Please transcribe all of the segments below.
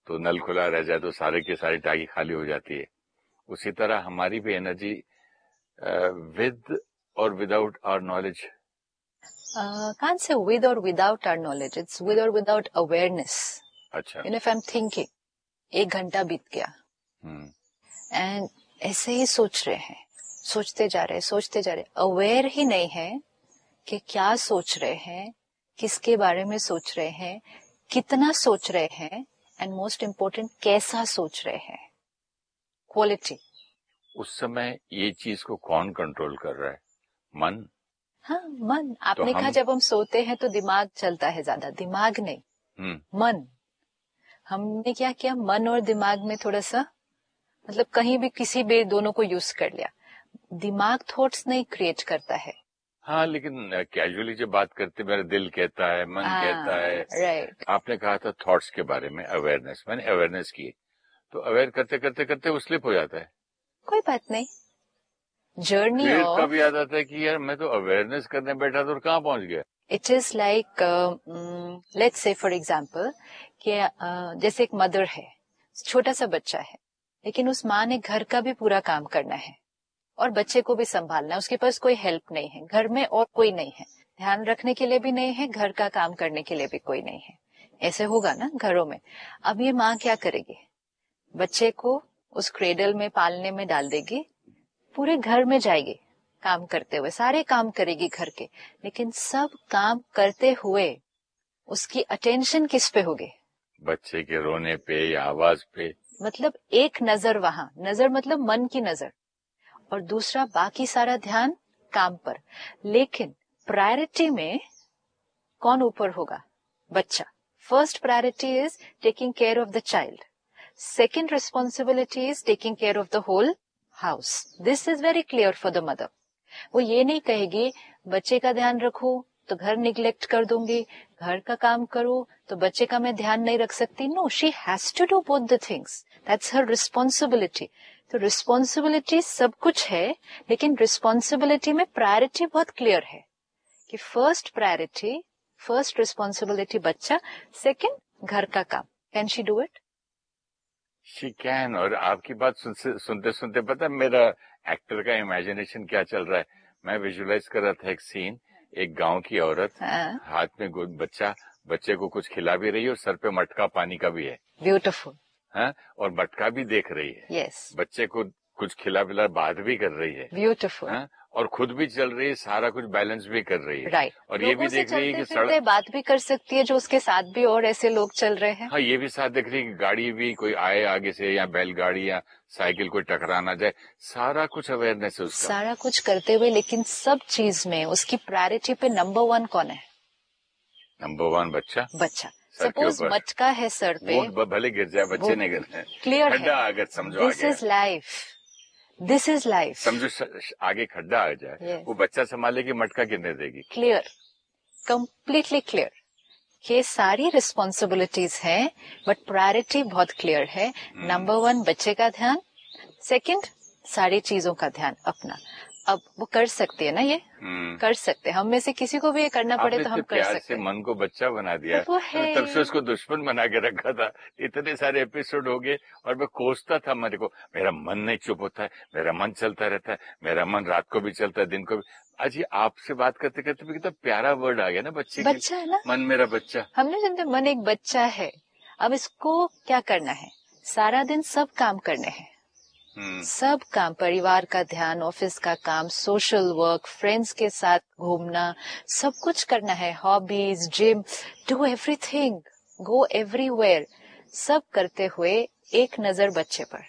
तो नल खुला रह जाए तो सारे की सारी टाकी खाली हो जाती है। उसी तरह हमारी भी एनर्जी विद और without our knowledge, can't say with or without our knowledge, it's with or without awareness. अच्छा, if I'm thinking, 1 घंटा बीत गया एंड ऐसे ही सोच रहे हैं, सोचते जा रहे, अवेयर ही नहीं है कि क्या सोच रहे हैं, किसके बारे में सोच रहे हैं, कितना सोच रहे हैं, एंड मोस्ट इम्पोर्टेंट कैसा सोच रहे हैं, क्वालिटी। उस समय ये चीज को कौन कंट्रोल कर रहा है? मन। हाँ, मन। आपने कहा जब हम सोते हैं तो दिमाग चलता है ज्यादा, दिमाग नहीं, मन। हमने क्या किया, मन और दिमाग में थोड़ा सा, मतलब कहीं भी किसी भी दोनों को यूज कर लिया। दिमाग थॉट्स नहीं क्रिएट करता है। हाँ, लेकिन कैजुअली जब बात करते मेरा दिल कहता है, मन कहता है। राइट। आपने कहा था थॉट्स के बारे में अवेयरनेस, मैंने अवेयरनेस की, तो अवेयर करते करते करते वो स्लिप हो जाता है। कोई बात नहीं, जर्नी फिर ऑफ, कब याद आता है कि यार मैं तो अवेयरनेस करने बैठा था और कहाँ पहुंच गया। It is like, let's say for example कि जैसे एक मदर है, छोटा सा बच्चा है, लेकिन उस माँ ने घर का भी पूरा काम करना है और बच्चे को भी संभालना है। उसके पास कोई हेल्प नहीं है, घर में और कोई नहीं है, ध्यान रखने के लिए भी नहीं है, घर का काम करने के लिए भी कोई नहीं है। ऐसे होगा ना घरों में। अब ये माँ क्या करेगी, बच्चे को उस क्रेडल में पालने में डाल देगी, पूरे घर में जाएगी काम करते हुए, सारे काम करेगी घर के, लेकिन सब काम करते हुए उसकी अटेंशन किस पे होगी? बच्चे के रोने पे या आवाज पे। मतलब एक नजर वहां, नजर मतलब मन की नजर, और दूसरा बाकी सारा ध्यान काम पर। लेकिन प्रायोरिटी में कौन ऊपर होगा? बच्चा। First priority is taking care of the child, second responsibility is taking care of the whole house. This is very clear for the mother. वो ये नहीं कहेगी बच्चे का ध्यान रखो तो घर निग्लेक्ट कर दूंगी, घर का काम करो तो बच्चे का मैं ध्यान नहीं रख सकती। No, she has to do both the things, that's her responsibility. तो रिस्पॉन्सिबिलिटी सब कुछ है, लेकिन रिस्पॉन्सिबिलिटी में प्रायोरिटी बहुत क्लियर है कि फर्स्ट प्रायोरिटी, फर्स्ट रिस्पॉन्सिबिलिटी बच्चा, सेकेंड घर का काम। Can she do it? She can. और आपकी बात सुनते सुनते पता है मेरा एक्टर का इमेजिनेशन क्या चल रहा है। मैं विजुअलाइज कर रहा था एक सीन, एक गांव की औरत हाथ में बच्चा, बच्चे को कुछ खिला भी रही है और सर पे मटका पानी का भी है। ब्यूटिफुल। हाँ, और मटका भी देख रही है। यस। बच्चे को कुछ खिला पिला बात भी कर रही है। ब्यूटिफुल। हाँ, और खुद भी चल रही है, सारा कुछ बैलेंस भी कर रही है। राइट। और ये भी देख रही है कि सड़क बात भी कर सकती है, जो उसके साथ भी और ऐसे लोग चल रहे हैं। हाँ, ये भी साथ देख रही है कि गाड़ी भी कोई आए आगे से, या बैलगाड़ी या साइकिल कोई टकरा ना जाए। सारा कुछ अवेयरनेस है उसका, सारा कुछ करते हुए। लेकिन सब चीज में उसकी प्रायोरिटी पे नंबर 1 कौन है? नंबर 1 बच्चा। बच्चा। सपोज मटका है सर पे, वो भले गिर जाए, बच्चे नहीं गिरते। क्लियर है, अगर समझो this is life, this is life. समझो आगे खड्डा आ जाए, वो बच्चा संभाले कि मटका गिरने देगी। Clear, completely clear. ये सारी रिस्पॉन्सिबिलिटीज हैं, बट प्रायोरिटी बहुत क्लियर है। नंबर 1 बच्चे का ध्यान, सेकंड सारी चीजों का ध्यान अपना। अब वो कर सकती है ना, ये कर सकते हैं। हम में से किसी को भी ये करना पड़े तो हम कर सकते हैं। मन को बच्चा बना दिया, तो तब से उसको दुश्मन बना के रखा था। इतने सारे एपिसोड हो गए और मैं कोसता था मेरे को, मेरा मन नहीं चुप होता है, मेरा मन चलता रहता है, मेरा मन रात को भी चलता है, दिन को भी। आज ये आपसे बात करते करते भी कितना प्यारा वर्ड आ गया ना, बच्चा है ना, मन मेरा बच्चा। हमने जानते मन एक बच्चा है। अब इसको क्या करना है? सारा दिन सब काम करने हैं, सब काम, परिवार का ध्यान, ऑफिस का काम, सोशल वर्क, फ्रेंड्स के साथ घूमना, सब कुछ करना है, hobbies, gym, do everything, go everywhere. सब करते हुए एक नजर बच्चे पर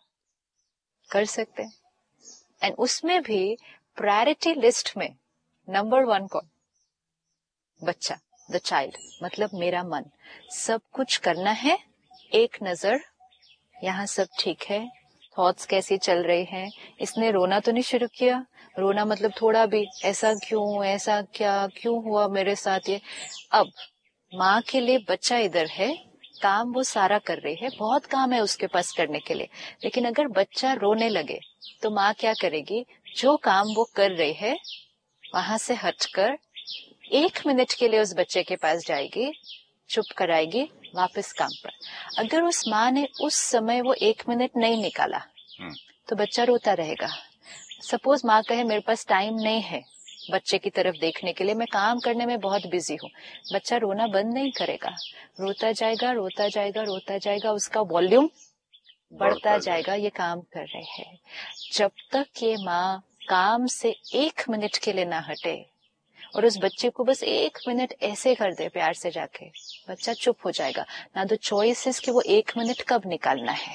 कर सकते हैं। एंड उसमें भी प्रायोरिटी लिस्ट में नंबर 1 कौन? बच्चा, द चाइल्ड, मतलब मेरा मन। सब कुछ करना है, एक नजर, यहाँ सब ठीक है, थॉट्स कैसी चल रही हैं, इसने रोना तो नहीं शुरू किया, रोना मतलब थोड़ा भी, ऐसा क्यों, ऐसा क्या, क्यों हुआ मेरे साथ ये। अब माँ के लिए बच्चा इधर है, काम वो सारा कर रही है, बहुत काम है उसके पास करने के लिए, लेकिन अगर बच्चा रोने लगे तो माँ क्या करेगी? जो काम वो कर रही है वहां से हटकर 1 मिनट के लिए उस बच्चे के पास जाएगी, चुप कराएगी वापस काम पर। अगर उस माँ ने उस समय वो 1 मिनट नहीं निकाला तो बच्चा रोता रहेगा। सपोज माँ कहे मेरे पास टाइम नहीं है बच्चे की तरफ देखने के लिए, मैं काम करने में बहुत बिजी हूँ, बच्चा रोना बंद नहीं करेगा, रोता जाएगा रोता जाएगा रोता जाएगा, उसका वॉल्यूम बढ़ता जाएगा। ये काम कर रहे हैं। जब तक ये माँ काम से 1 मिनट के लिए ना हटे और उस बच्चे को बस 1 मिनट ऐसे कर दे प्यार से जाके, बच्चा चुप हो जाएगा। ना द चॉइस कि वो 1 मिनट कब निकालना है,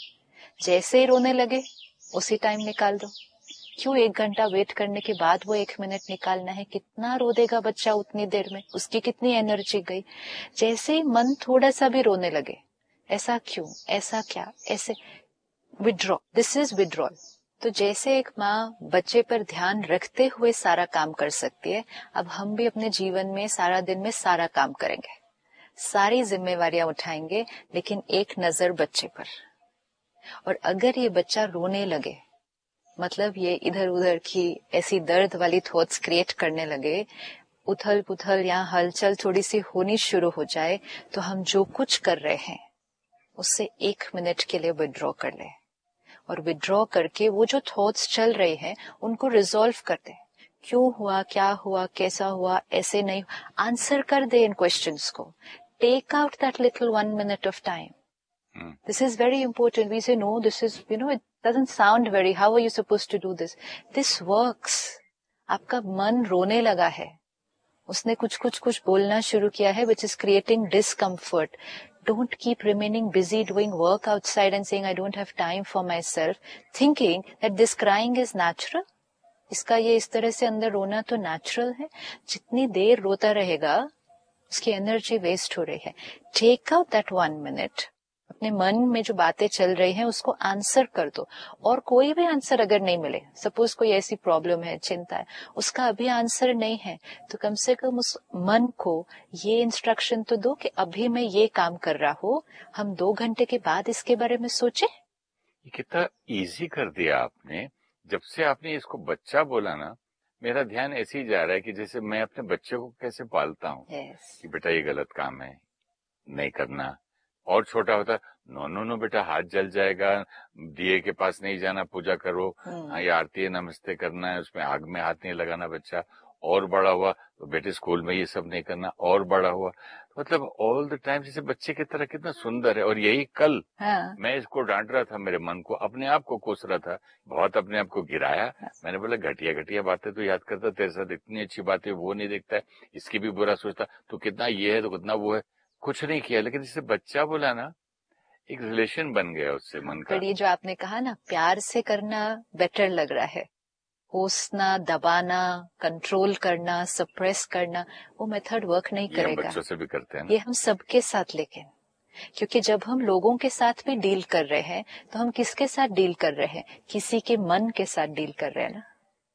जैसे ही रोने लगे उसी टाइम निकाल दो। क्यों 1 घंटा वेट करने के बाद वो 1 मिनट निकालना है? कितना रो देगा बच्चा उतनी देर में, उसकी कितनी एनर्जी गई। जैसे ही मन थोड़ा सा भी रोने लगे, ऐसा क्यों, ऐसा क्या, ऐसे विड्रॉ, दिस इज विड्रॉल। तो जैसे एक माँ बच्चे पर ध्यान रखते हुए सारा काम कर सकती है, अब हम भी अपने जीवन में सारा दिन में सारा काम करेंगे, सारी जिम्मेवारियां उठाएंगे, लेकिन एक नजर बच्चे पर। और अगर ये बच्चा रोने लगे, मतलब ये इधर उधर की ऐसी दर्द वाली थॉट्स क्रिएट करने लगे, उथल पुथल या हलचल थोड़ी सी होनी शुरू हो जाए, तो हम जो कुछ कर रहे हैं उससे 1 मिनट के लिए विड्रॉ कर ले। और विड्रॉ करके वो जो थॉट्स चल रहे हैं उनको रिजॉल्व कर दे। क्यों हुआ, क्या हुआ, कैसा हुआ, ऐसे नहीं, आंसर कर दे इन क्वेश्चंस को। Take out that little 1 minute of time. This is very important. We say, no, this is, it doesn't sound very, how are you supposed to do this? This works. आपका मन रोने लगा है, उसने कुछ बोलना शुरू किया है, which is creating discomfort. Don't keep remaining busy doing work outside and saying, I don't have time for myself, thinking that this crying is natural. इसका ये इस तरह से अंदर रोना तो नेचुरल है। जितनी देर रोता रहेगा उसकी एनर्जी वेस्ट हो रही है। टेक आउट दैट 1 मिनट, अपने मन में जो बातें चल रही हैं उसको आंसर कर दो। और कोई भी आंसर अगर नहीं मिले, सपोज कोई ऐसी प्रॉब्लम है, चिंता है, उसका अभी आंसर नहीं है, तो कम से कम उस मन को ये इंस्ट्रक्शन तो दो कि अभी मैं ये काम कर रहा हूँ, हम 2 घंटे के बाद इसके बारे में सोचे। कितना इजी कर दिया आपने। जब से आपने इसको बच्चा बोला ना, मेरा ध्यान ऐसे ही जा रहा है कि जैसे मैं अपने बच्चे को कैसे पालता हूँ। कि बेटा ये गलत काम है, नहीं करना। और छोटा होता, नो नो नो बेटा हाथ जल जाएगा, दिए के पास नहीं जाना, पूजा करो, ये आरती है, नमस्ते करना है, उसमें आग में हाथ नहीं लगाना बच्चा। और बड़ा हुआ तो बेटे स्कूल में ये सब नहीं करना। और बड़ा हुआ, मतलब ऑल द टाइम जैसे बच्चे की तरह कितना सुंदर है। और यही कल मैं इसको डांट रहा था, मेरे मन को, अपने आप को कोस रहा था, बहुत अपने आप को गिराया। मैंने बोला घटिया घटिया बातें तो याद करता, तेरे साथ इतनी अच्छी बातें वो नहीं देखता है, इसकी भी बुरा सोचता, तो कितना ये है तो कितना वो है। कुछ नहीं किया, लेकिन जिसे बच्चा बोला ना, एक रिलेशन बन गया उससे मन का। पर ये जो आपने कहा ना, प्यार से करना बेटर लग रहा है। कोसना, दबाना, कंट्रोल करना, सप्रेस करना, वो मेथड वर्क नहीं करेगा। हम बच्चों से भी करते हैं ना? ये हम सबके साथ, लेकिन क्योंकि जब हम लोगों के साथ भी डील कर रहे हैं तो हम किसके साथ डील कर रहे हैं? किसी के मन के साथ डील कर रहे हैं ना।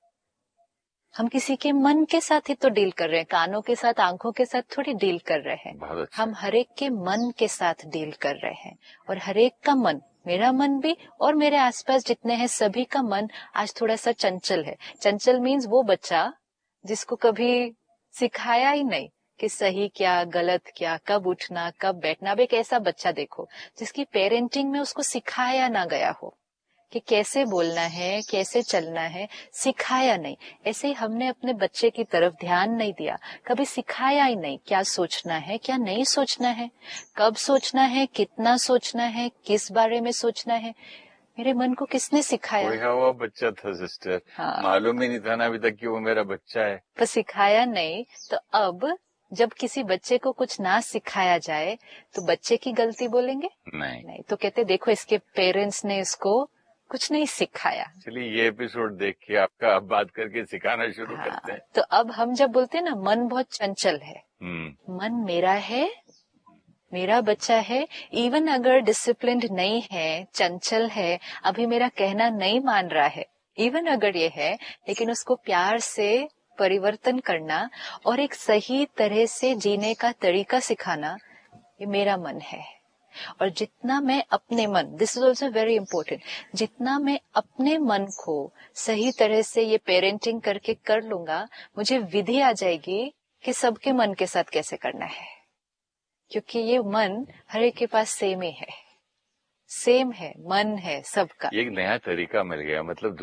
हम किसी के मन के साथ ही तो डील कर रहे हैं, कानों के साथ, आंखों के साथ थोड़ी डील कर रहे हैं। अच्छा। हम हरेक के मन के साथ डील कर रहे हैं। और हरेक का मन, मेरा मन भी और मेरे आसपास जितने हैं सभी का मन आज थोड़ा सा चंचल है। चंचल मीन्स वो बच्चा जिसको कभी सिखाया ही नहीं कि सही क्या, गलत क्या, कब उठना, कब बैठना। अब एक ऐसा बच्चा देखो जिसकी पेरेंटिंग में उसको सिखाया ना गया हो कि कैसे बोलना है, कैसे चलना है, सिखाया नहीं। ऐसे ही हमने अपने बच्चे की तरफ ध्यान नहीं दिया, कभी सिखाया ही नहीं क्या सोचना है, क्या नहीं सोचना है, कब सोचना है, कितना सोचना है, किस बारे में सोचना है। मेरे मन को किसने सिखाया? खोया हुआ बच्चा था सिस्टर। मालूम ही नहीं था ना अभी तक कि वो मेरा बच्चा है। तो सिखाया नहीं, तो अब जब किसी बच्चे को कुछ ना सिखाया जाए तो बच्चे की गलती बोलेंगे? नहीं, तो कहते देखो इसके पेरेंट्स ने इसको कुछ नहीं सिखाया। चलिए ये एपिसोड देख के आपका अब बात करके सिखाना शुरू करते हैं। तो अब हम जब बोलते हैं ना मन बहुत चंचल है, मन मेरा है, मेरा बच्चा है, इवन अगर डिसिप्लिन्ड नहीं है, चंचल है, अभी मेरा कहना नहीं मान रहा है, इवन अगर ये है, लेकिन उसको प्यार से परिवर्तन करना और एक सही तरह से जीने का तरीका सिखाना, ये मेरा मन है। और जितना मैं अपने मन, this is also very important, जितना मैं अपने मन को सही तरह से ये पेरेंटिंग करके कर लूंगा, मुझे विधि आ जाएगी कि सबके मन के साथ कैसे करना है। क्योंकि ये मन हर एक के पास सेम ही है, सेम है, मन है सबका। एक नया तरीका मिल गया, मतलब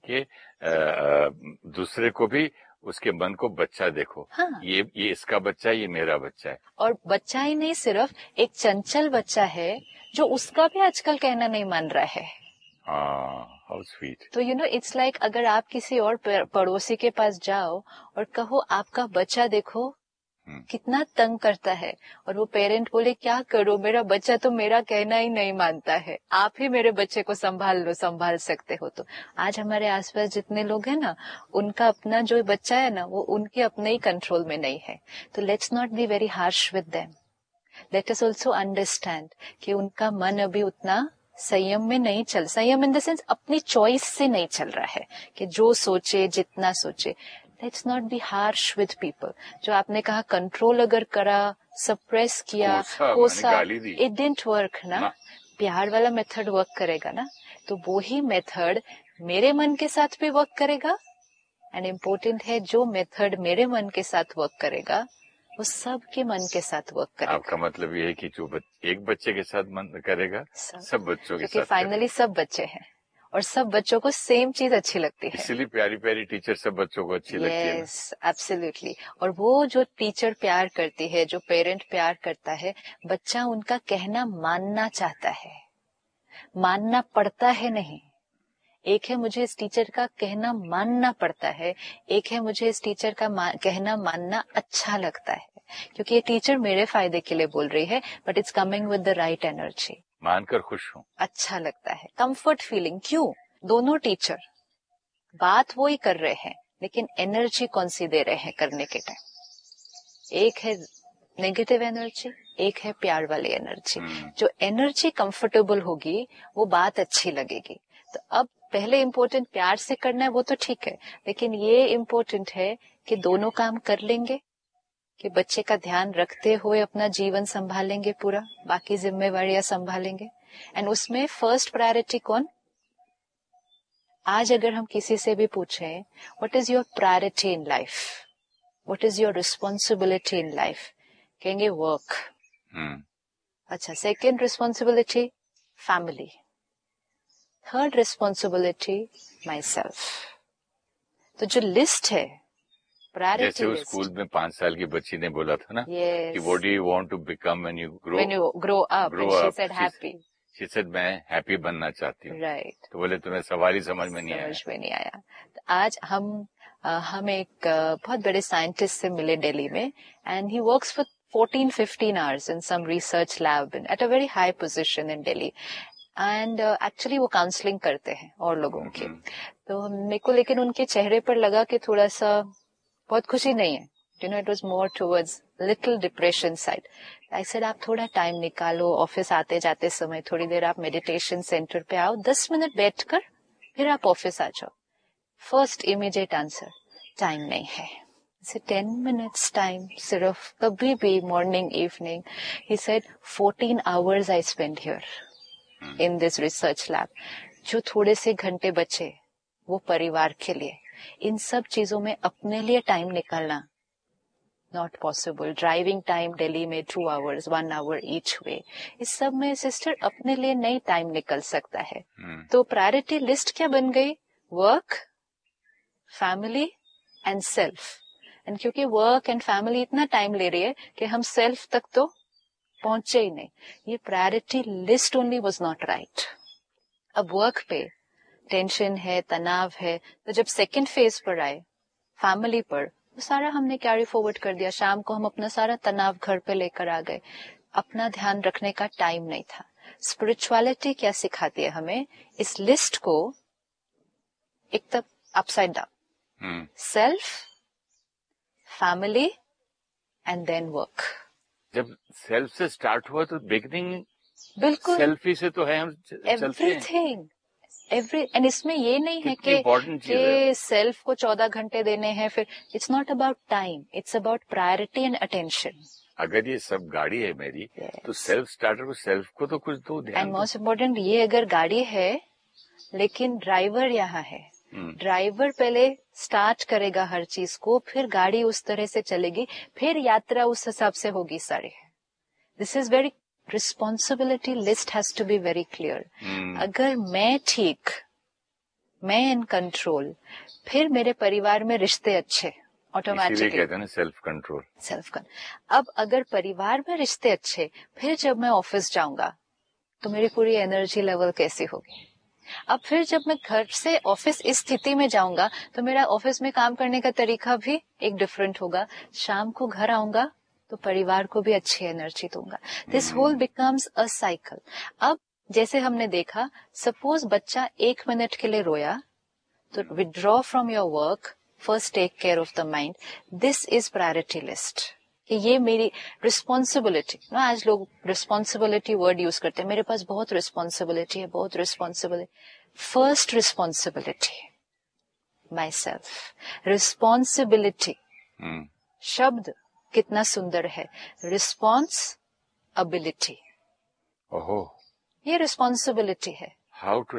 दूसरे को भी उसके मन को बच्चा देखो। हाँ। ये इसका बच्चा है, ये मेरा बच्चा है। और बच्चा ही नहीं, सिर्फ एक चंचल बच्चा है जो उसका भी आजकल कहना नहीं मान रहा है। How sweet. तो इट्स लाइक अगर आप किसी और पड़ोसी के पास जाओ और कहो आपका बच्चा देखो कितना तंग करता है, और वो पेरेंट बोले क्या करूं, मेरा बच्चा तो मेरा कहना ही नहीं मानता है, आप ही मेरे बच्चे को संभाल सकते हो। तो आज हमारे आसपास जितने लोग हैं ना, उनका अपना जो बच्चा है ना, वो उनके अपने ही कंट्रोल में नहीं है। तो let's not be very harsh with them, let us also understand कि उनका मन अभी उतना संयम में नहीं चल, संयम इन द सेंस अपनी चॉइस से नहीं चल रहा है कि जो सोचे जितना सोचे। Let's not be harsh with people. जो आपने कहा कंट्रोल अगर करा, सप्रेस किया, कोसा, इट डिडंट वर्क ना। प्यार वाला मेथड वर्क करेगा ना, तो वो ही मेथड मेरे मन के साथ भी वर्क करेगा। एंड इम्पोर्टेंट है जो मेथड मेरे मन के साथ वर्क करेगा वो सबके मन के साथ वर्क करेगा। आपका मतलब ये है कि जो एक बच्चे के साथ मन करेगा सब बच्चों के साथ, फाइनली सब बच्चे हैं और सब बच्चों को सेम चीज अच्छी लगती है, इसलिए प्यारी प्यारी टीचर सब बच्चों को अच्छी लगती है। Yes, absolutely. और वो जो टीचर प्यार करती है, जो पेरेंट प्यार करता है, बच्चा उनका कहना मानना चाहता है, मानना पड़ता है नहीं। एक है मुझे इस टीचर का कहना मानना पड़ता है, एक है मुझे इस टीचर का कहना मानना अच्छा लगता है, क्योंकि ये टीचर मेरे फायदे के लिए बोल रही है, but it's coming with the right energy. मानकर खुश हूँ, अच्छा लगता है, कंफर्ट फीलिंग। क्यों? दोनों टीचर बात वो ही कर रहे हैं, लेकिन एनर्जी कौन सी दे रहे हैं करने के टाइम। एक है नेगेटिव एनर्जी, एक है प्यार वाली एनर्जी। जो एनर्जी कंफर्टेबल होगी वो बात अच्छी लगेगी। तो अब पहले इम्पोर्टेंट प्यार से करना है वो तो ठीक है, लेकिन ये इम्पोर्टेंट है कि दोनों काम कर लेंगे, कि बच्चे का ध्यान रखते हुए अपना जीवन संभालेंगे, पूरा बाकी जिम्मेवारियां संभालेंगे। एंड उसमें फर्स्ट प्रायोरिटी कौन? आज अगर हम किसी से भी पूछें what is your priority in life, what is your responsibility in life, कहेंगे वर्क। अच्छा, second responsibility family, third responsibility my self. तो जो लिस्ट है, प्रायोरिटी जैसे उस स्कूल में 5 साल की बच्ची ने बोला था ना, कि what do you want to become when you grow up, she said happy. She said मैं हैप्पी बनना चाहती हूँ। राइट। तो बोले तुम्हें सवाल ही समझ में नहीं आया। तो आज हम एक बहुत बड़े साइंटिस्ट से मिले दिल्ली में, and he works for 14-15 hours in some research lab at a very high position in Delhi. And actually वो काउंसलिंग करते हैं और लोगों की। तो मेरे को लेकिन उनके चेहरे पर लगा कि थोड़ा सा बहुत खुशी नहीं है, it was more towards little depression side. I said आप थोड़ा टाइम निकालो, ऑफिस आते जाते समय थोड़ी देर आप मेडिटेशन सेंटर पे आओ, 10 मिनट बैठकर फिर आप ऑफिस आ जाओ। फर्स्ट इमीडिएट आंसर, टाइम नहीं है। 10 minutes टाइम, सिर्फ कभी भी morning evening. He said 14 hours I spend here in this research lab. जो थोड़े से घंटे बचे वो परिवार के लिए, इन सब चीजों में अपने लिए टाइम निकालना not possible. Driving time Delhi में 2 hours, 1 hour ईच वे, इस सब में सिस्टर अपने लिए नहीं टाइम निकल सकता है। तो प्रायोरिटी लिस्ट क्या बन गई? Work, family and self. And क्योंकि वर्क एंड फैमिली इतना टाइम ले रही है कि हम सेल्फ तक तो पहुंचे ही नहीं। ये priority list only was not right. अब वर्क पे टेंशन है, तनाव है, तो जब सेकंड फेज पर आए फैमिली पर, वो सारा हमने कैरी फॉरवर्ड कर दिया। शाम को हम अपना सारा तनाव घर पे लेकर आ गए, अपना ध्यान रखने का टाइम नहीं था। स्पिरिचुअलिटी क्या सिखाती है हमें? इस लिस्ट को एक तब upside down, self, family and then work. जब सेल्फ से स्टार्ट हुआ तो बिगनिंग बिल्कुल सेल्फी से तो है, हम चलते हैं एंड इसमें ये नहीं है कि सेल्फ को 14 घंटे देने हैं। फिर it's not about time, it's about priority and attention. अगर ये सब गाड़ी है मेरी, तो सेल्फ स्टार्टर को, सेल्फ को तो कुछ दो ध्यान। एंड मोस्ट इम्पोर्टेंट, ये अगर गाड़ी है लेकिन ड्राइवर यहाँ है, ड्राइवर पहले स्टार्ट करेगा हर चीज को, फिर गाड़ी उस तरह से चलेगी, फिर यात्रा उस हिसाब से होगी सारी। This is very, responsibility list has to be very clear. अगर मैं ठीक, मैं इन कंट्रोल, फिर मेरे परिवार में रिश्ते अच्छे ऑटोमेटिकली. कहते हैं ना सेल्फ कंट्रोल. अब अगर परिवार में रिश्ते अच्छे, फिर जब मैं ऑफिस जाऊंगा तो मेरी पूरी एनर्जी लेवल कैसी होगी. अब फिर जब मैं घर से ऑफिस इस स्थिति में जाऊंगा तो मेरा ऑफिस में काम करने का तरीका भी एक डिफरेंट होगा. शाम को घर आऊंगा तो परिवार को भी अच्छी एनर्जी दूंगा. This whole becomes a cycle. अब जैसे हमने देखा, सपोज बच्चा 1 मिनट के लिए रोया तो withdraw from your work, first take care of the mind. This is priority list कि ये मेरी रिस्पॉन्सिबिलिटी. ना आज लोग रिस्पॉन्सिबिलिटी वर्ड यूज करते हैं. मेरे पास बहुत रिस्पॉन्सिबिलिटी है, बहुत responsibility. First responsibility my self. Responsibility शब्द कितना सुंदर है. रिस्पॉन्स अबिलिटी, ओहो, ये रिस्पॉन्सिबिलिटी है. How to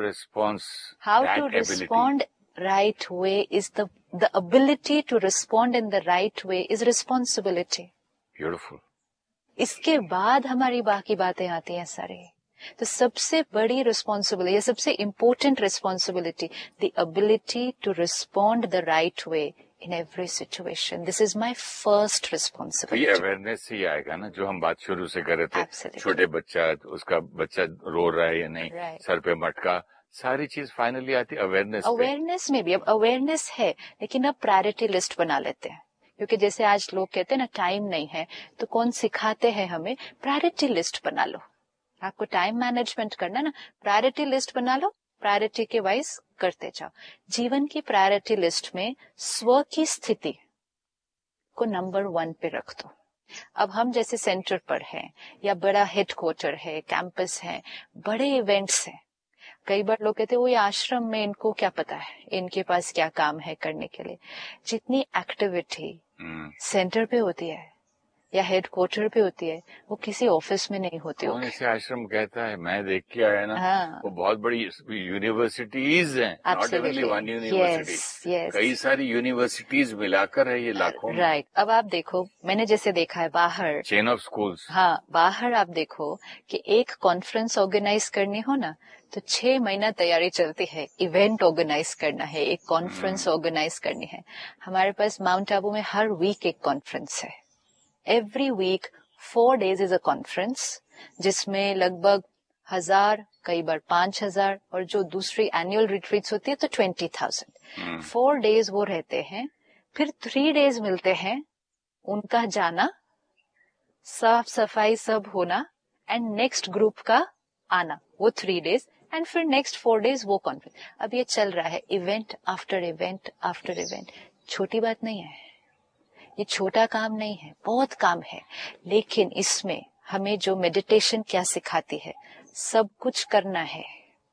respond right way is the ability to respond in the right way is responsibility. Beautiful. इसके बाद हमारी बाकी बातें आती हैं सारी. तो सबसे बड़ी रिस्पॉन्सिबिलिटी, सबसे important responsibility, the ability to respond the right way in every situation. This is my first responsibility. ये अवेयरनेस से ही आएगा ना, जो हम बात शुरू से कर रहे थे. छोटे बच्चा, उसका बच्चा रो रहा है या नहीं, सर पे मटका, सारी चीज फाइनली आती अवेयरनेस में भी. अब अवेयरनेस है, लेकिन अब प्रायोरिटी लिस्ट बना लेते हैं. क्योंकि जैसे आज लोग कहते हैं ना, टाइम नहीं है, तो कौन सिखाते हैं हमें, प्रायोरिटी लिस्ट बना लो. आपको टाइम मैनेजमेंट करना ना, प्रायोरिटी लिस्ट बना लो, प्रायोरिटी के वाइज करते जाओ. जीवन की प्रायोरिटी लिस्ट में स्व की स्थिति को नंबर 1 पे रख दो. अब हम जैसे सेंटर पर हैं या बड़ा हेडक्वार्टर है, कैंपस है, बड़े इवेंट्स हैं. कई बार लोग कहते हैं वो ये आश्रम में इनको क्या पता है, इनके पास क्या काम है करने के लिए. जितनी एक्टिविटी सेंटर पे होती है या हेडक्वार्टर पे होती है, वो किसी ऑफिस में नहीं होती. कौन इसे आश्रम कहता है, मैं देख के आया ना. हाँ. वो बहुत बड़ी यूनिवर्सिटीज हैं, नॉट ओनली वन यूनिवर्सिटी. कई सारी यूनिवर्सिटीज मिलाकर है ये लाखों. राइट. अब आप देखो, मैंने जैसे देखा है बाहर चेन ऑफ स्कूल्स. हाँ, बाहर आप देखो कि एक कॉन्फ्रेंस ऑर्गेनाइज करनी हो ना तो 6 महीना तैयारी चलती है. इवेंट ऑर्गेनाइज करना है, एक कॉन्फ्रेंस ऑर्गेनाइज करनी है. हमारे पास माउंट आबू में हर वीक एक कॉन्फ्रेंस है. Every week 4 days is a conference, जिसमें लगभग 1000, कई बार 5000, और जो दूसरी एनुअल रिट्रीट्स होती है तो 20,000. 4 days वो रहते हैं. फिर 3 days मिलते हैं, उनका जाना, साफ सफाई सब होना, एंड नेक्स्ट ग्रुप का आना, वो 3 days, एंड फिर नेक्स्ट 4 days वो कॉन्फ्रेंस. अब ये चल रहा है, event after event after event. छोटी बात नहीं है, ये छोटा काम नहीं है, बहुत काम है. लेकिन इसमें हमें जो मेडिटेशन क्या सिखाती है, सब कुछ करना है,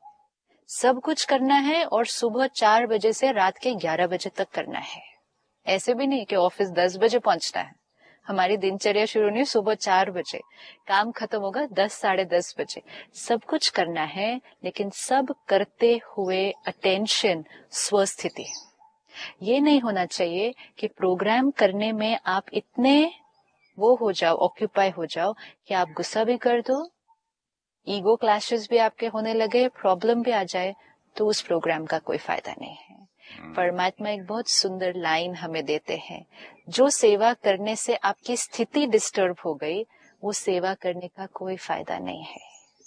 सब कुछ करना है, और सुबह 4 बजे से रात के 11 बजे तक करना है. ऐसे भी नहीं कि ऑफिस 10 बजे पहुंचना है. हमारी दिनचर्या शुरू नहीं सुबह 4 बजे, काम खत्म होगा 10, साढ़े 10 बजे. सब कुछ करना है, लेकिन सब करते हुए अटेंशन, स्वस्थिति. ये नहीं होना चाहिए कि प्रोग्राम करने में आप इतने वो हो जाओ, ऑक्यूपाई हो जाओ कि आप गुस्सा भी कर दो, ईगो क्लैशेस भी आपके होने लगे, प्रॉब्लम भी आ जाए, तो उस प्रोग्राम का कोई फायदा नहीं है. परमात्मा एक बहुत सुंदर लाइन हमें देते हैं, जो सेवा करने से आपकी स्थिति डिस्टर्ब हो गई, वो सेवा करने का कोई फायदा नहीं है.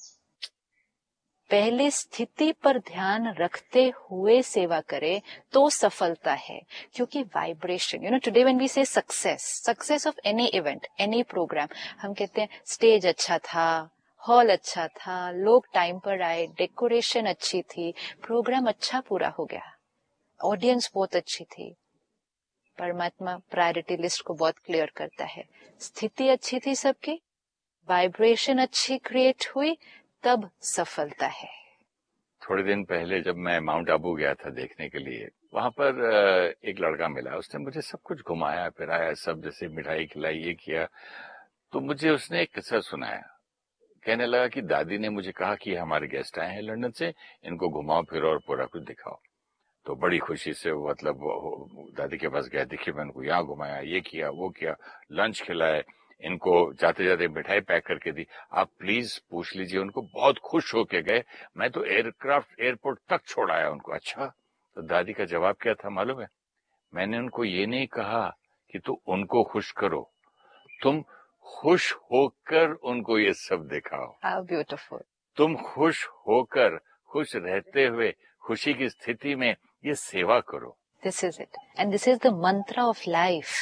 पहले स्थिति पर ध्यान रखते हुए सेवा करे तो सफलता है. क्योंकि वाइब्रेशन, टुडे व्हेन वी से success of any event, any programme, हम कहते हैं स्टेज अच्छा था, हॉल अच्छा था, लोग टाइम पर आए, डेकोरेशन अच्छी थी, प्रोग्राम अच्छा पूरा हो गया, ऑडियंस बहुत अच्छी थी. परमात्मा प्रायोरिटी लिस्ट को बहुत क्लियर करता है. स्थिति अच्छी थी सबकी, वाइब्रेशन अच्छी क्रिएट हुई, तब सफलता है. थोड़े दिन पहले जब मैं माउंट आबू गया था देखने के लिए, वहां पर एक लड़का मिला. उसने मुझे सब कुछ घुमाया फिराया, सब जैसे मिठाई खिलाई, ये किया. तो मुझे उसने एक किस्सा सुनाया. कहने लगा कि दादी ने मुझे कहा कि हमारे गेस्ट आए हैं लंदन से, इनको घुमाओ फिरो और पूरा कुछ दिखाओ. तो बड़ी खुशी से मतलब दादी के पास गया. देखिए, मैंने उनको यहाँ घुमाया, ये किया, वो किया, लंच खिलाए, इनको जाते जाते मिठाई पैक करके दी, आप प्लीज पूछ लीजिए उनको, बहुत खुश होके गए, मैं तो एयरपोर्ट तक छोड़ आया उनको। अच्छा, तो दादी का जवाब क्या था मालूम है? मैंने उनको ये नहीं कहा कि तू उनको खुश करो, तुम खुश होकर उनको ये सब दिखाओ। How beautiful. तुम खुश होकर, खुश रहते हुए, खुशी की स्थिति में ये सेवा करो। This is it. And this is the mantra of life.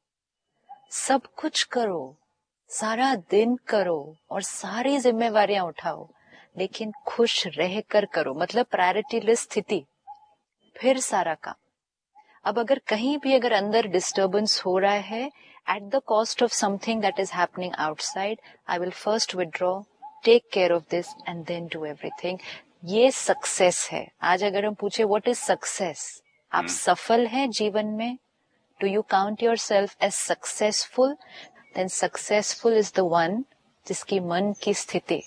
सब कुछ करो, सारा दिन करो और सारी जिम्मेवारियां उठाओ, लेकिन खुश रहकर करो, मतलब प्रायोरिटी लिस्ट स्थिति, फिर सारा काम। अब अगर कहीं भी अगर अंदर डिस्टर्बेंस हो रहा है at the cost of something that is happening outside, I will first withdraw, take care of this and then do everything. ये सक्सेस है। आज अगर हम पूछे व्हाट इज सक्सेस, आप सफल हैं जीवन में? Do you count your self as successful? Then successful is the one जिसकी मन की स्थिति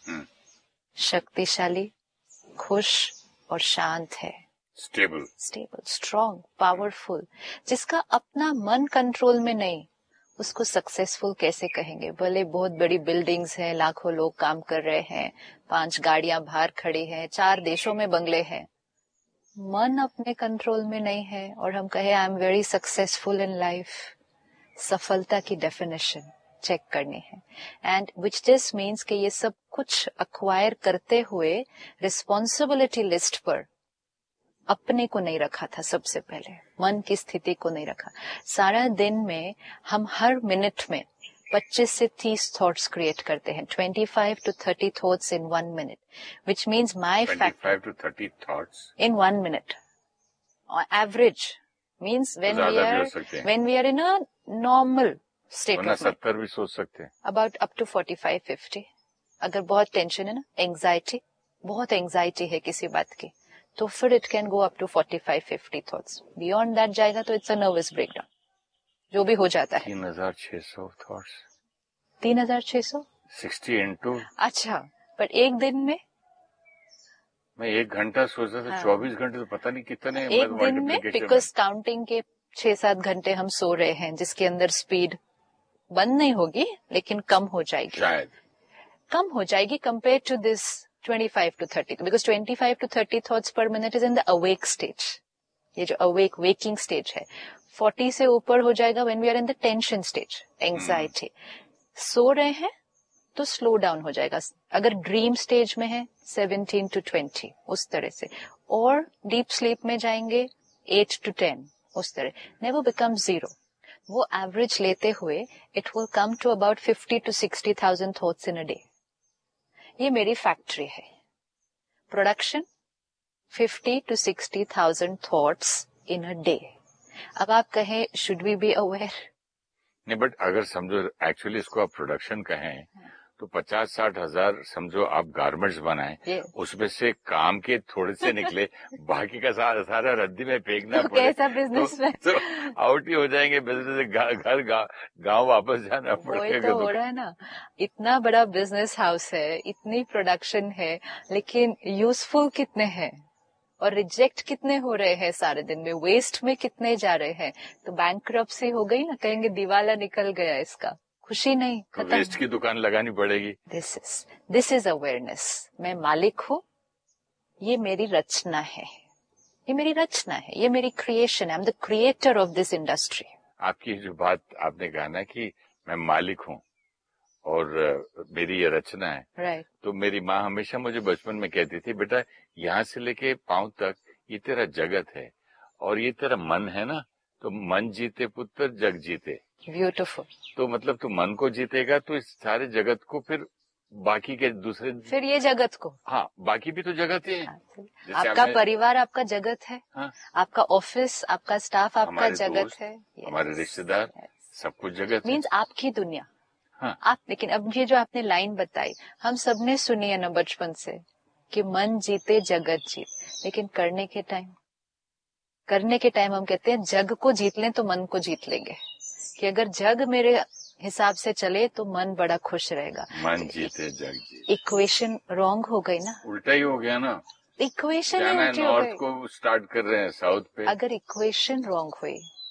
शक्तिशाली, खुश और शांत है, स्टेबल, स्ट्रॉन्ग, पावरफुल। जिसका अपना मन कंट्रोल में नहीं, उसको सक्सेसफुल कैसे कहेंगे? भले बहुत बड़ी बिल्डिंग्स हैं, लाखों लोग काम कर रहे हैं, 5 गाड़ियां बाहर खड़ी हैं, 4 देशों में बंगले हैं, मन अपने कंट्रोल में नहीं है और हम कहे I am very successful in life. सफलता की डेफिनेशन चेक करनी है। एंड विच दिस मीन्स कि ये सब कुछ अक्वायर करते हुए रिस्पॉन्सिबिलिटी लिस्ट पर अपने को नहीं रखा था। सबसे पहले मन की स्थिति को नहीं रखा। सारा दिन में हम हर मिनट में 25 से 30 थॉट्स क्रिएट करते हैं, 25 to 30 thoughts in 1 minute, which means my 25 to 30 thoughts in 1 minute. Average means when we are in a normal state of mind. 70 भी सोच सकते हैं। About up to 45-50. अगर बहुत टेंशन है ना, एंजाइटी, बहुत एंजाइटी है किसी बात की, तो फिर it can go up to 45-50 thoughts. Beyond that जाएगा तो इट्स अ नर्वस ब्रेकडाउन, जो भी हो जाता है। 3600 थॉट्स। 3600 60 into। अच्छा, पर एक दिन में मैं 1 घंटा सोचता था। 24 घंटे तो पता नहीं कितने एक दिन में, बिकॉज काउंटिंग के 6-7 घंटे हम सो रहे हैं, जिसके अंदर स्पीड बंद नहीं होगी लेकिन कम हो जाएगी, शायद कम हो जाएगी compare to this 25 to 30, because 25 to 30 thoughts per minute is in the awake stage. ये जो awake waking stage है, 40 से ऊपर हो जाएगा when we are in the tension stage, anxiety. सो रहे हैं तो स्लो डाउन हो जाएगा। अगर ड्रीम स्टेज में है 17 to 20 उस तरह से, और डीप स्लीप में जाएंगे 8 to 10 उस तरह, नेवर बिकम 0। वो एवरेज लेते हुए it will come to about 50 to 60,000 thoughts in a day. ये मेरी फैक्ट्री है। Production 50 to 60,000 thoughts in a day. अब आप कहें शुड वी बी अवेयर? नहीं, बट अगर समझो एक्चुअली इसको आप प्रोडक्शन कहें तो 50-60 हजार समझो आप गारमेंट्स बनाएं, उसमें से काम के थोड़े से निकले, बाकी का सारा रद्दी में फेंकना तो पड़े, कैसा बिजनेस में तो आउट ही हो जाएंगे बिजनेस से, गांव वापस जाना पड़ेगा। तो हो रहा है ना, इतना बड़ा बिजनेस हाउस है, इतनी प्रोडक्शन है, लेकिन यूजफुल कितने हैं और रिजेक्ट कितने हो रहे हैं सारे दिन में, वेस्ट में कितने जा रहे हैं। तो बैंकरप्सी हो गई ना, कहेंगे दिवाला निकल गया इसका, खुशी नहीं, खत्म। वेस्ट की दुकान लगानी पड़ेगी। This is awareness. मैं मालिक हूँ, ये मेरी रचना है, ये मेरी रचना है, ये मेरी क्रिएशन है। I am the creator of this industry. आपकी जो बात आपने कहा ना कि मैं मालिक हूँ और मेरी ये रचना है, राइट। तो मेरी माँ हमेशा मुझे बचपन में कहती थी, बेटा यहाँ से लेके पांव तक ये तेरा जगत है और ये तेरा मन है ना, तो मन जीते पुत्र जग जीते। ब्यूटीफुल। तो मतलब तू मन को जीतेगा तो इस सारे जगत को, फिर बाकी के दूसरे, फिर ये जगत को, हाँ बाकी भी तो जगत ही है। आपका परिवार आपका जगत है, हाँ? आपका ऑफिस, आपका स्टाफ आपका जगत है, हमारे रिश्तेदार, सब कुछ जगत मीन्स आपकी दुनिया। हाँ। आप, लेकिन अब ये जो आपने लाइन बताई, हम सबने सुनी है ना बचपन से कि मन जीते जगत जीत, लेकिन करने के टाइम हम कहते हैं जग को जीत लें तो मन को जीत लेंगे, कि अगर जग मेरे हिसाब से चले तो मन बड़ा खुश रहेगा। मन जीते जग जीते, इक्वेशन रॉन्ग हो गई ना, उल्टा ही हो गया ना। इक्वेशन नॉर्थ को स्टार्ट कर रहे हैं साउथ पे। अगर इक्वेशन रॉन्ग हुई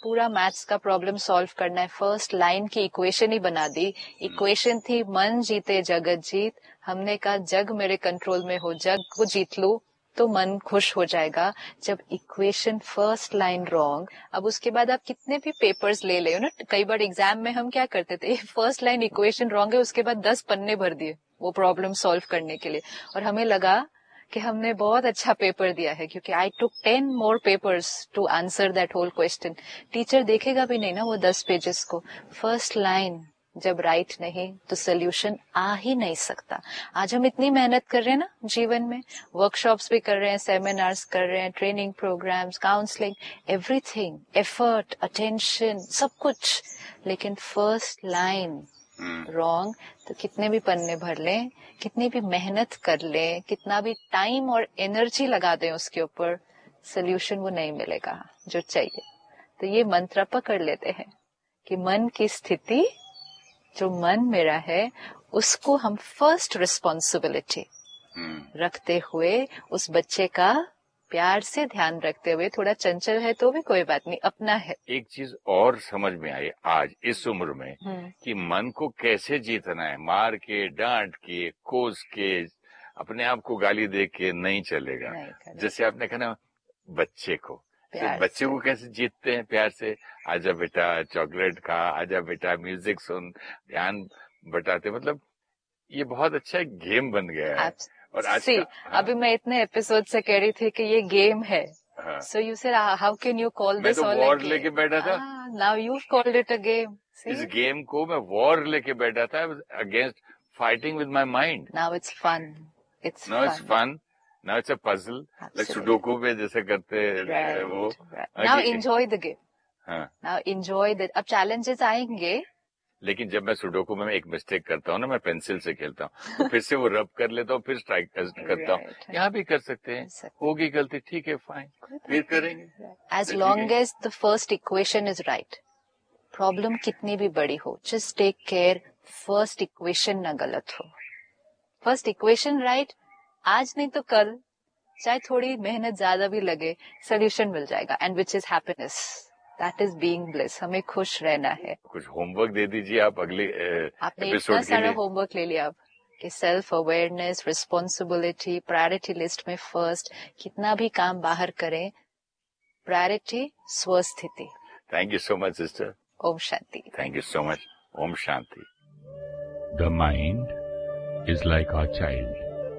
पूरा मैथ्स का प्रॉब्लम सॉल्व करना है, फर्स्ट लाइन की इक्वेशन ही बना दी। इक्वेशन थी मन जीते जगत जीत। हमने कहा जग मेरे कंट्रोल में हो, जग को जीत लूं तो मन खुश हो जाएगा। जब इक्वेशन फर्स्ट लाइन रॉन्ग, अब उसके बाद आप कितने भी पेपर्स ले ले ना, कई बार एग्जाम में हम क्या करते थे, फर्स्ट लाइन इक्वेशन रॉन्ग है, उसके बाद 10 पन्ने भर दिए वो प्रॉब्लम सॉल्व करने के लिए, और हमें लगा कि हमने बहुत अच्छा पेपर दिया है, क्योंकि आई टुक 10 मोर papers to answer that whole question. Teacher देखेगा भी नहीं ना वो 10 पेजेस को। फर्स्ट लाइन जब राइट नहीं तो सोल्यूशन आ ही नहीं सकता। आज हम इतनी मेहनत कर रहे हैं ना जीवन में, वर्कशॉप्स भी कर रहे हैं, सेमिनार्स कर रहे हैं, training programmes, counselling, everything, effort, attention, सब कुछ, लेकिन फर्स्ट लाइन रॉन्ग तो कितने भी पन्ने भर लें, कितनी भी मेहनत कर लें, कितना भी टाइम और एनर्जी लगा दें उसके ऊपर, सोल्यूशन वो नहीं मिलेगा जो चाहिए। तो ये मंत्र पकड़ लेते हैं कि मन की स्थिति, जो मन मेरा है, उसको हम फर्स्ट रिस्पॉन्सिबिलिटी रखते हुए, उस बच्चे का प्यार से ध्यान रखते हुए, थोड़ा चंचल है तो भी कोई बात नहीं, अपना है। एक चीज और समझ में आई आज इस उम्र में कि मन को कैसे जीतना है। मार के, डांट के, कोस के, अपने आप को गाली दे के नहीं चलेगा। जैसे आपने कहा ना, बच्चे को कैसे जीतते हैं प्यार से, आजा बेटा चॉकलेट खा, आजा बेटा म्यूजिक सुन, ध्यान बटाते, मतलब ये बहुत अच्छा गेम बन गया है। और आज अभी मैं इतने एपिसोड से कह रही थी कि ये गेम है, so you said how can you call this all a game. मैं तो वॉर लेके बैठा था, now you called it a game. इस गेम को मैं वॉर लेके बैठा था, against fighting with my mind. Now it's fun, now it's a puzzle, like sudoku पे जैसे करते वो। Now enjoy the game, now enjoy the. अब चैलेंजेस आएंगे, लेकिन जब मैं सुडोकू में एक मिस्टेक करता हूँ ना, मैं पेंसिल से खेलता हूँ, तो फिर से वो रब कर लेता हूँ, फिर स्ट्राइक करता हूँ। यहाँ भी कर सकते हैं, होगी गलती, ठीक है, फाइन, फिर करेंगे। As long as the first equation is right, problem कितनी भी बड़ी हो, just take care first equation ना गलत हो। फर्स्ट इक्वेशन राइट, आज नहीं तो कल, चाहे थोड़ी मेहनत ज्यादा भी लगे, सोल्यूशन मिल जाएगा, and which is happiness, that is being bliss. हमें खुश रहना है। कुछ होमवर्क दे दीजिए आप अगले आपने इतना सारा होमवर्क ले लिया आप, कि self awareness, responsibility, priority list में फर्स्ट, कितना भी काम बाहर करें, priority स्वस्थिति। Thank you so much sister. Om Shanti. Thank you so much. Om Shanti. The mind is like our child.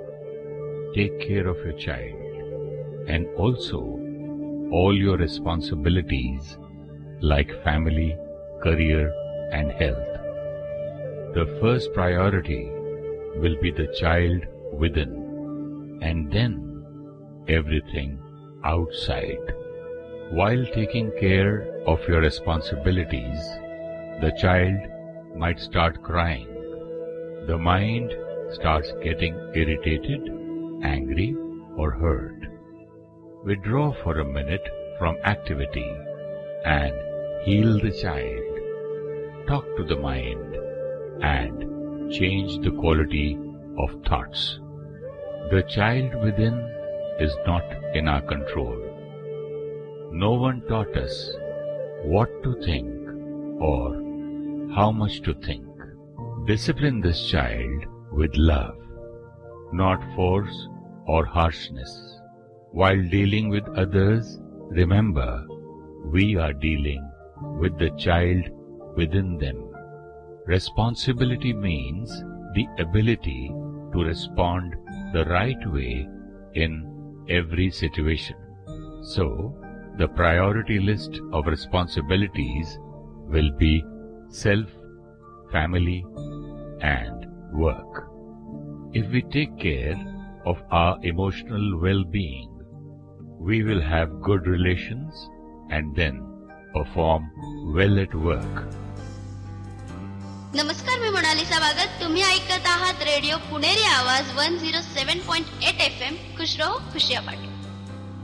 Take care of your child and also all your responsibilities like family, career and health. The first priority will be the child within, and then everything outside. While taking care of your responsibilities, the child might start crying. The mind starts getting irritated, angry or hurt. Withdraw for a minute from activity and heal the child. Talk to the mind and change the quality of thoughts. The child within is not in our control. No one taught us what to think or how much to think. Discipline this child with love, not force or harshness. While dealing with others, remember, we are dealing with the child within them. Responsibility means the ability to respond the right way in every situation. So, the priority list of responsibilities will be self, family, and work. If we take care of our emotional well-being, we will have good relations and then perform well at work. नमस्कार, मी Mona Lisa वागत. तुम्ही ऐकत आहात radio Puneri आवाज 107.8 FM. खुश रहो, खुशियां बांटो.